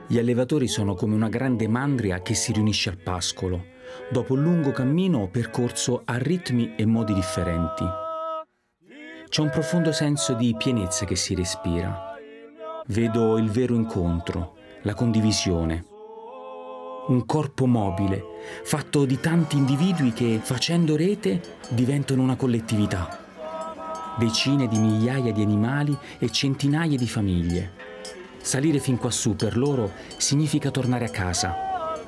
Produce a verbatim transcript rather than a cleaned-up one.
Gli allevatori sono come una grande mandria che si riunisce al pascolo, dopo un lungo cammino percorso a ritmi e modi differenti. C'è un profondo senso di pienezza che si respira. Vedo il vero incontro, la condivisione. Un corpo mobile, fatto di tanti individui che, facendo rete, diventano una collettività. Decine di migliaia di animali e centinaia di famiglie. Salire fin quassù per loro significa tornare a casa,